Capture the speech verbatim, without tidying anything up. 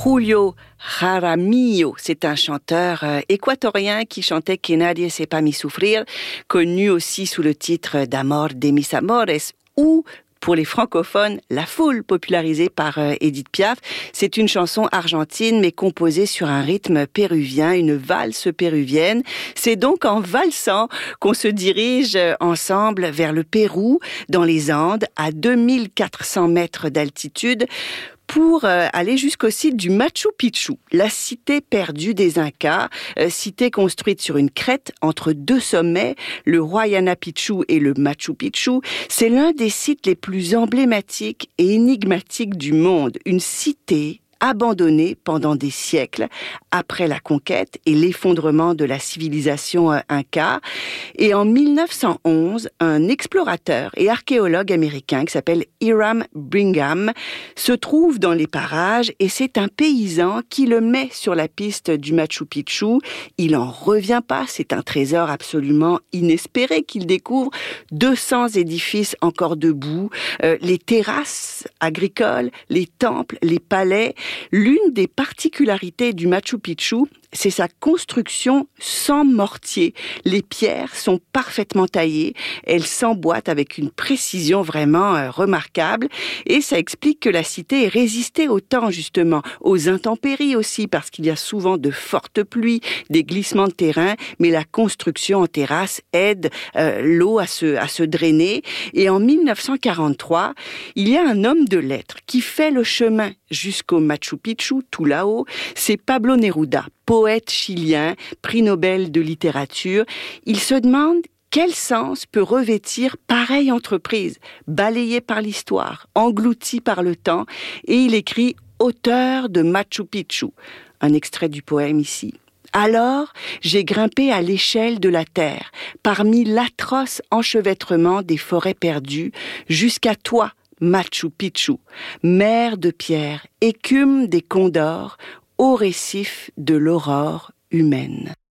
Julio Jaramillo, c'est un chanteur euh, équatorien qui chantait Que nadie sepa mi sufrir, connu aussi sous le titre d'Amor de mis amores, ou pour les francophones, La Foule, popularisée par euh, Edith Piaf. C'est une chanson argentine, mais composée sur un rythme péruvien, une valse péruvienne. C'est donc en valsant qu'on se dirige ensemble vers le Pérou, dans les Andes, à deux mille quatre cents mètres d'altitude, pour euh, aller jusqu'au site du Machu Picchu, la cité perdue des Incas, euh, cité construite sur une crête entre deux sommets, le Huayna Picchu et le Machu Picchu. C'est l'un des sites les plus emblématiques et énigmatiques du monde, une cité abandonnée pendant des siècles après la conquête et l'effondrement de la civilisation inca. Et en mille neuf cent onze, un explorateur et archéologue américain qui s'appelle Hiram Bingham se trouve dans les parages et c'est un paysan qui le met sur la piste du Machu Picchu. Il n'en revient pas, c'est un trésor absolument inespéré qu'il découvre. deux cents édifices encore debout, euh, les terrasses agricoles, les temples, les palais. L'une des particularités du Machu Picchu, c'est sa construction sans mortier. Les pierres sont parfaitement taillées, elles s'emboîtent avec une précision vraiment euh, remarquable et ça explique que la cité ait résisté au temps justement, aux intempéries aussi parce qu'il y a souvent de fortes pluies, des glissements de terrain, mais la construction en terrasse aide euh, l'eau à se, à se drainer. Et en mille neuf cent quarante-trois, il y a un homme de lettres qui fait le chemin jusqu'au Machu Picchu, tout là-haut, c'est Pablo Neruda, poète chilien, prix Nobel de littérature. Il se demande quel sens peut revêtir pareille entreprise, balayée par l'histoire, engloutie par le temps, et il écrit « Auteur de Machu Picchu », un extrait du poème ici. Alors, j'ai grimpé à l'échelle de la terre, parmi l'atroce enchevêtrement des forêts perdues, jusqu'à toi, Machu Picchu, mer de pierre, écume des condors, haut récif de l'aurore humaine.